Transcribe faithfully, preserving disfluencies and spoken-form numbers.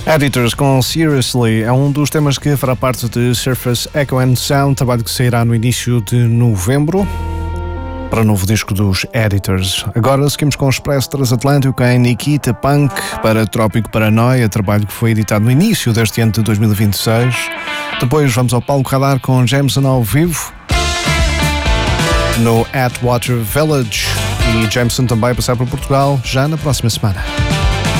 Editors com Seriously é um dos temas que fará parte de Surface Echo and Sound, trabalho que sairá no início de novembro para o novo disco dos Editors. Agora seguimos com o Expresso Transatlântico em Nikita Punk para Trópico Paranoia, trabalho que foi editado no início deste ano de dois mil e vinte e seis. Depois vamos ao Palco Radar com Jameson ao vivo no Atwater Village, e Jameson também a passar por Portugal já na próxima semana.